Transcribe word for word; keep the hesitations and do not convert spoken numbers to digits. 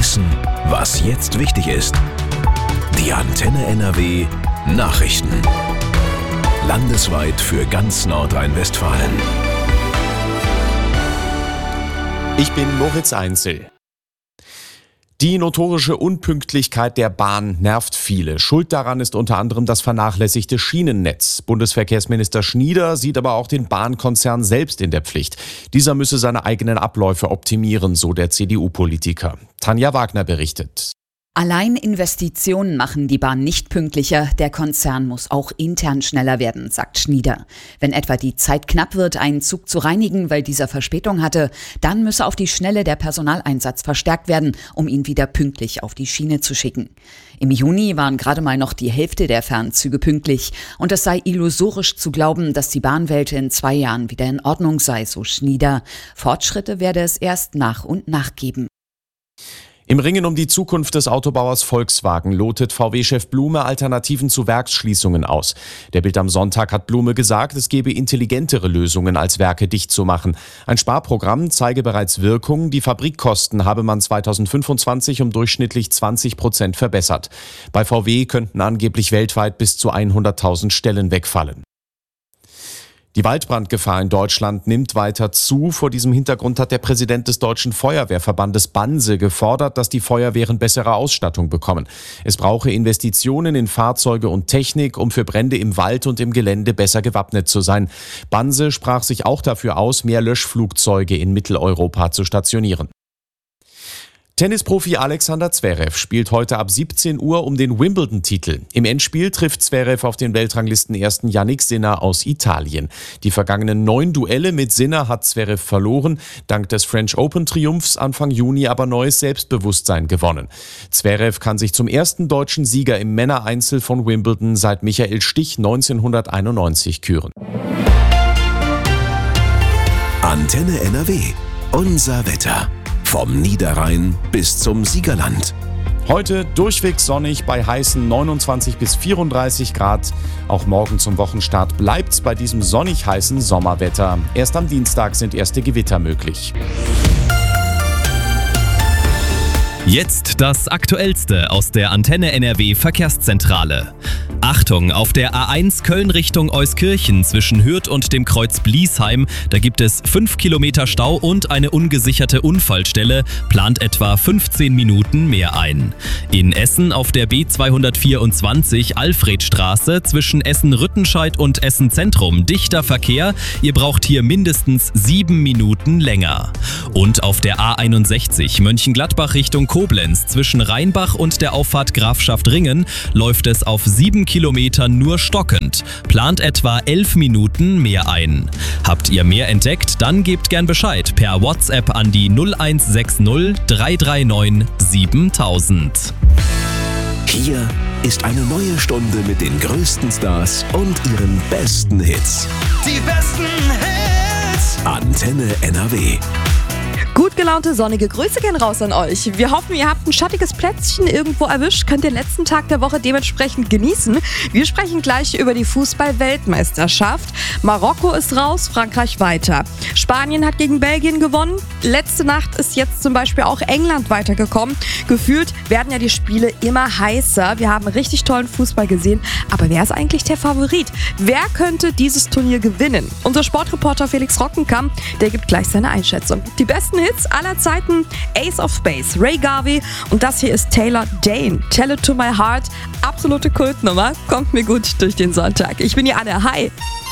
Wissen, was jetzt wichtig ist. Die Antenne N R W Nachrichten. Landesweit für ganz Nordrhein-Westfalen. Ich bin Moritz Einzel. Die notorische Unpünktlichkeit der Bahn nervt viele. Schuld daran ist unter anderem das vernachlässigte Schienennetz. Bundesverkehrsminister Schnieder sieht aber auch den Bahnkonzern selbst in der Pflicht. Dieser müsse seine eigenen Abläufe optimieren, so der C D U-Politiker. Tanja Wagner berichtet. Allein Investitionen machen die Bahn nicht pünktlicher. Der Konzern muss auch intern schneller werden, sagt Schnieder. Wenn etwa die Zeit knapp wird, einen Zug zu reinigen, weil dieser Verspätung hatte, dann müsse auf die Schnelle der Personaleinsatz verstärkt werden, um ihn wieder pünktlich auf die Schiene zu schicken. Im Juni waren gerade mal noch die Hälfte der Fernzüge pünktlich. Und es sei illusorisch zu glauben, dass die Bahnwelt in zwei Jahren wieder in Ordnung sei, so Schnieder. Fortschritte werde es erst nach und nach geben. Im Ringen um die Zukunft des Autobauers Volkswagen lotet V W-Chef Blume Alternativen zu Werksschließungen aus. Der Bild am Sonntag hat Blume gesagt, es gebe intelligentere Lösungen, als Werke dicht zu machen. Ein Sparprogramm zeige bereits Wirkung. Die Fabrikkosten habe man zweitausendfünfundzwanzig um durchschnittlich zwanzig Prozent verbessert. Bei V W könnten angeblich weltweit bis zu hunderttausend Stellen wegfallen. Die Waldbrandgefahr in Deutschland nimmt weiter zu. Vor diesem Hintergrund hat der Präsident des Deutschen Feuerwehrverbandes Banse gefordert, dass die Feuerwehren bessere Ausstattung bekommen. Es brauche Investitionen in Fahrzeuge und Technik, um für Brände im Wald und im Gelände besser gewappnet zu sein. Banse sprach sich auch dafür aus, mehr Löschflugzeuge in Mitteleuropa zu stationieren. Tennisprofi Alexander Zverev spielt heute ab siebzehn Uhr um den Wimbledon-Titel. Im Endspiel trifft Zverev auf den Weltranglistenersten Jannik Sinner aus Italien. Die vergangenen neun Duelle mit Sinner hat Zverev verloren, dank des French Open-Triumphs Anfang Juni aber neues Selbstbewusstsein gewonnen. Zverev kann sich zum ersten deutschen Sieger im Männereinzel von Wimbledon seit Michael Stich neunzehnhunderteinundneunzig küren. Antenne N R W. Unser Wetter. Vom Niederrhein bis zum Siegerland. Heute durchweg sonnig bei heißen neunundzwanzig bis vierunddreißig Grad. Auch morgen zum Wochenstart bleibt's bei diesem sonnig heißen Sommerwetter. Erst am Dienstag sind erste Gewitter möglich. Jetzt das Aktuellste aus der Antenne N R W Verkehrszentrale. Achtung, auf der A eins Köln Richtung Euskirchen zwischen Hürth und dem Kreuz Bliesheim, da gibt es fünf Kilometer Stau und eine ungesicherte Unfallstelle, plant etwa fünfzehn Minuten mehr ein. In Essen auf der B zweihundertvierundzwanzig Alfredstraße zwischen Essen-Rüttenscheid und Essen-Zentrum dichter Verkehr, ihr braucht hier mindestens sieben Minuten länger. Und auf der A einundsechzig Mönchengladbach Richtung Koblenz zwischen Rheinbach und der Auffahrt Grafschaft Ringen läuft es auf sieben Kilometern nur stockend, plant etwa elf Minuten mehr ein. Habt ihr mehr entdeckt? Dann gebt gern Bescheid per WhatsApp an die null eins sechs null drei drei neun siebentausend. Hier ist eine neue Stunde mit den größten Stars und ihren besten Hits. Die besten Hits! Antenne N R W. Gut gelaunte, sonnige Grüße gehen raus an euch. Wir hoffen, ihr habt ein schattiges Plätzchen irgendwo erwischt, könnt den letzten Tag der Woche dementsprechend genießen. Wir sprechen gleich über die Fußball-Weltmeisterschaft. Marokko ist raus, Frankreich weiter. Spanien hat gegen Belgien gewonnen. Letzte Nacht ist jetzt zum Beispiel auch England weitergekommen. Gefühlt werden ja die Spiele immer heißer. Wir haben richtig tollen Fußball gesehen. Aber wer ist eigentlich der Favorit? Wer könnte dieses Turnier gewinnen? Unser Sportreporter Felix Rockenkamp, der gibt gleich seine Einschätzung. Die besten Hits aller Zeiten, Ace of Space, Ray Garvey und das hier ist Taylor Dane. Tell It To My Heart, absolute Kultnummer, kommt mir gut durch den Sonntag. Ich bin die Anne, hi!